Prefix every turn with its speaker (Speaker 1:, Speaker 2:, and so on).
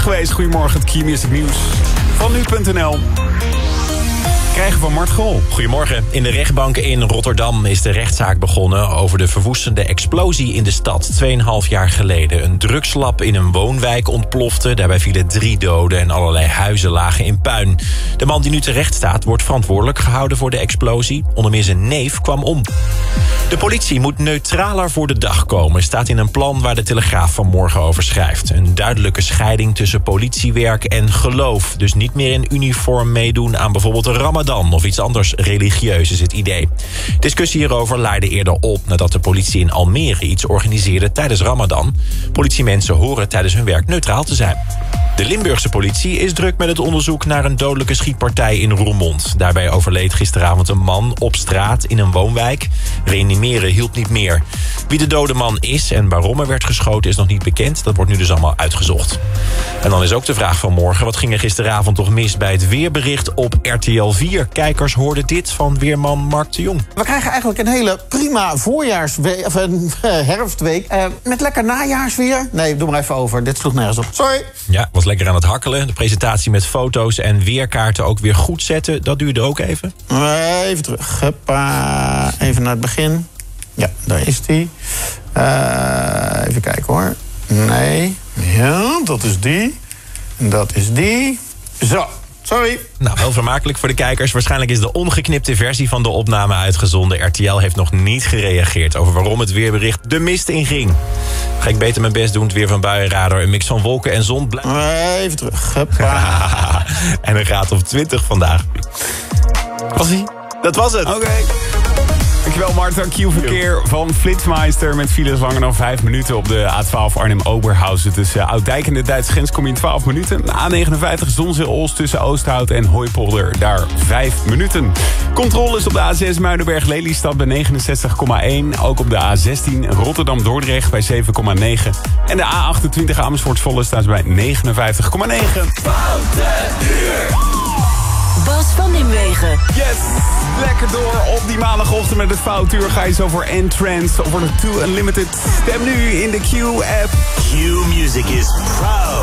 Speaker 1: geweest. Goedemorgen, het Q-Music Nieuws van nu.nl. Krijgen van Mart Grol.
Speaker 2: Goedemorgen. In de rechtbank in Rotterdam is de rechtszaak begonnen over de verwoestende explosie in de stad 2,5 jaar geleden. Een drugslab in een woonwijk ontplofte. Daarbij vielen 3 doden en allerlei huizen lagen in puin. De man die nu terecht staat wordt verantwoordelijk gehouden voor de explosie. Onder meer zijn neef kwam om. De politie moet neutraler voor de dag komen, staat in een plan waar de Telegraaf vanmorgen over schrijft. Een duidelijke scheiding tussen politiewerk en geloof. Dus niet meer in uniform meedoen aan bijvoorbeeld de Ramadan of iets anders religieus is het idee. Discussie hierover leidde eerder op nadat de politie in Almere iets organiseerde tijdens Ramadan. Politiemensen horen tijdens hun werk neutraal te zijn. De Limburgse politie is druk met het onderzoek naar een dodelijke schietpartij in Roermond. Daarbij overleed gisteravond een man op straat in een woonwijk. Reanimeren hielp niet meer. Wie de dode man is en waarom er werd geschoten is nog niet bekend. Dat wordt nu dus allemaal uitgezocht. En dan is ook de vraag van morgen: wat ging er gisteravond toch mis bij het weerbericht op RTL 4? Kijkers hoorden dit van weerman Mark de Jong.
Speaker 3: We krijgen eigenlijk een hele prima herfstweek. Met lekker najaarsweer. Nee, doe maar even over. Dit sloeg nergens op. Sorry.
Speaker 2: Ja, was lekker aan het hakkelen. De presentatie met foto's en weerkaarten ook weer goed zetten. Dat duurde ook even.
Speaker 3: Even terug. Huppa. Even naar het begin. Ja, daar is die. Even kijken hoor. Nee. Ja, dat is die. En dat is die. Zo. Sorry.
Speaker 2: Nou, wel vermakelijk voor de kijkers. Waarschijnlijk is de ongeknipte versie van de opname uitgezonden. RTL heeft nog niet gereageerd over waarom het weerbericht de mist inging. Ga ik beter mijn best doen, het weer van buienradar. Een mix van wolken en zon.
Speaker 3: Even terug. Huppa.
Speaker 2: En een graad of 20 vandaag.
Speaker 1: Was-ie?
Speaker 2: Dat was het.
Speaker 1: Oké. Dankjewel Marta. Q-verkeer van Flitsmeister met files langer dan 5 minuten op de A12 Arnhem-Oberhausen. Tussen Ouddijk en de Duitse grens kom je in 12 minuten. De A59 Zonzeel-Oost tussen Oosthout en Hooipolder. Daar 5 minuten. Controles op de A6 Muidenberg-Lelystad bij 69,1. Ook op de A16 Rotterdam-Dordrecht bij 7,9. En de A28 Amersfoort-Zwolle staat bij 59,9.
Speaker 4: Bas van Nimwegen.
Speaker 1: Yes! Lekker door op die maandagochtend met het Foutuur. Ga je zo voor Entrance, voor de Too Unlimited. Stem nu in de Q-app.
Speaker 5: Q-Music is proud